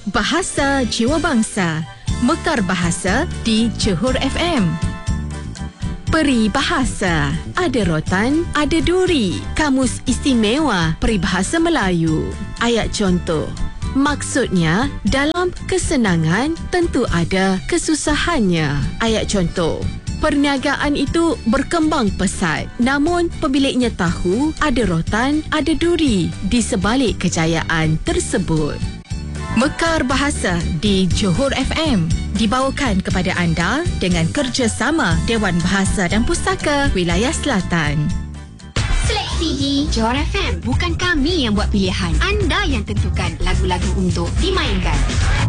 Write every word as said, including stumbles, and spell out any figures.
Bahasa Jiwa Bangsa, Mekar Bahasa di Johor F M. Peri Bahasa, ada rotan, ada duri. Kamus Istimewa Peribahasa Melayu. Ayat contoh. Maksudnya, dalam kesenangan tentu ada kesusahannya. Ayat contoh. Perniagaan itu berkembang pesat. Namun, pemiliknya tahu ada rotan, ada duri di sebalik kejayaan tersebut. Mekar Bahasa di Johor F M dibawakan kepada anda dengan kerjasama Dewan Bahasa dan Pustaka Wilayah Selatan. Seleksi di Johor F M. Bukan kami yang buat pilihan. Anda yang tentukan lagu-lagu untuk dimainkan.